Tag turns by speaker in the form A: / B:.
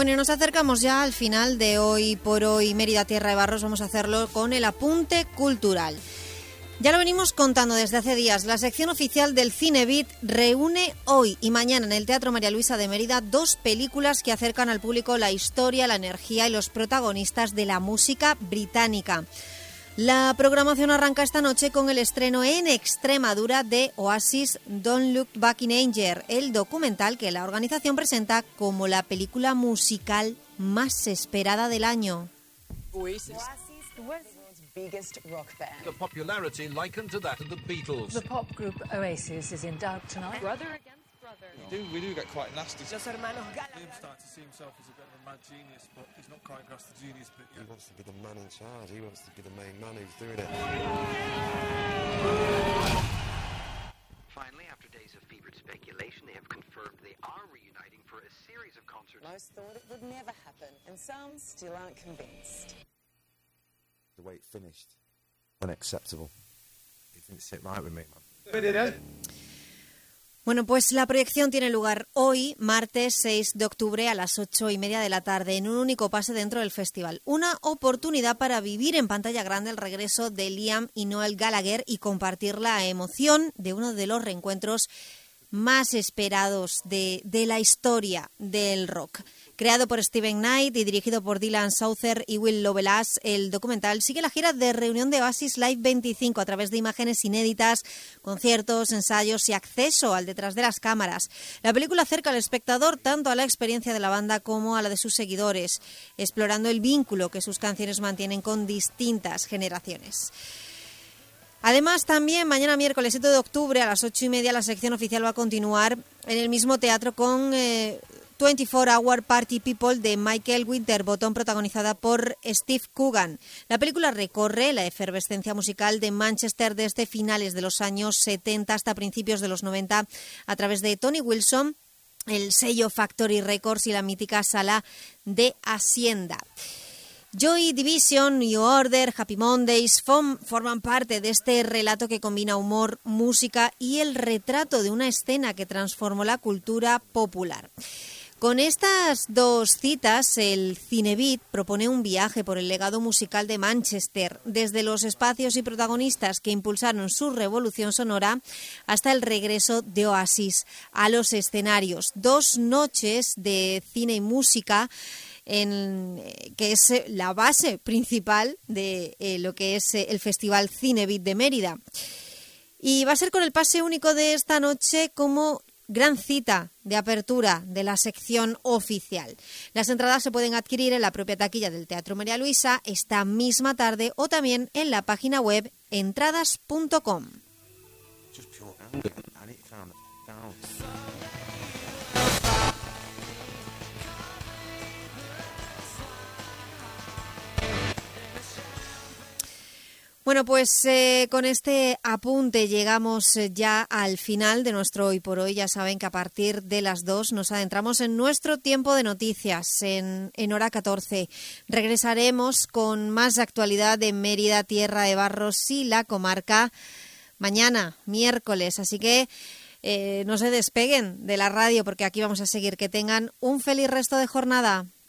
A: Bueno, y nos acercamos ya al final de Hoy por Hoy Mérida Tierra de Barros. Vamos a hacerlo con el apunte cultural. Ya lo venimos contando desde hace días. La sección oficial del Cinebit reúne hoy y mañana en el Teatro María Luisa de Mérida 2 películas que acercan al público la historia, la energía y los protagonistas de la música británica. La programación arranca esta noche con el estreno en Extremadura de Oasis Don't Look Back in Anger, el documental que la organización presenta como la película musical más esperada del año.
B: Oasis, the world's biggest rock band.
C: The popularity likened to that of the Beatles.
D: The pop group Oasis is in doubt tonight.
E: Brother against brother.
F: We do get quite nasty.
B: Los hermanos Gallagher.
F: Liam starts to see himself as a bit of a mad genius, but he's not quite across the genius bit yet.
G: He wants to be the man in charge. He wants to be the main man who's doing it.
H: Finally, after days of fevered speculation, they have confirmed they are reuniting for a series of concerts.
B: Most thought it would never happen, and some still aren't convinced.
G: The way it finished, unacceptable.
I: It didn't sit right with me, man.
A: Bueno, pues la proyección tiene lugar hoy, martes 6 de octubre a las 8:30 de la tarde, en un único pase dentro del festival. Una oportunidad para vivir en pantalla grande el regreso de Liam y Noel Gallagher y compartir la emoción de uno de los reencuentros más esperados de la historia del rock. Creado por Steven Knight y dirigido por Dylan Souther y Will Lovelace, el documental sigue la gira de reunión de Oasis Live 25 a través de imágenes inéditas, conciertos, ensayos y acceso al detrás de las cámaras. La película acerca al espectador tanto a la experiencia de la banda como a la de sus seguidores, explorando el vínculo que sus canciones mantienen con distintas generaciones. Además, también mañana miércoles 7 de octubre a las 8:30 la sección oficial va a continuar en el mismo teatro con 24 Hour Party People de Michael Winterbottom, protagonizada por Steve Coogan. La película recorre la efervescencia musical de Manchester desde finales de los años 70 hasta principios de los 90 a través de Tony Wilson, el sello Factory Records y la mítica sala de Hacienda. Joy Division, New Order, Happy Mondays forman parte de este relato que combina humor, música y el retrato de una escena que transformó la cultura popular. Con estas 2 citas, el Cinebit propone un viaje por el legado musical de Manchester, desde los espacios y protagonistas que impulsaron su revolución sonora hasta el regreso de Oasis a los escenarios. 2 noches de cine y música que es la base principal de lo que es el Festival Cinebit de Mérida. Y va a ser con el pase único de esta noche como gran cita de apertura de la sección oficial. Las entradas se pueden adquirir en la propia taquilla del Teatro María Luisa esta misma tarde o también en la página web entradas.com. Bueno, pues con este apunte llegamos ya al final de nuestro Hoy por Hoy. Ya saben que a partir de las 2 nos adentramos en nuestro tiempo de noticias, en hora 14. Regresaremos con más actualidad de Mérida, Tierra de Barros y la comarca mañana, miércoles. Así que no se despeguen de la radio porque aquí vamos a seguir. Que tengan un feliz resto de jornada.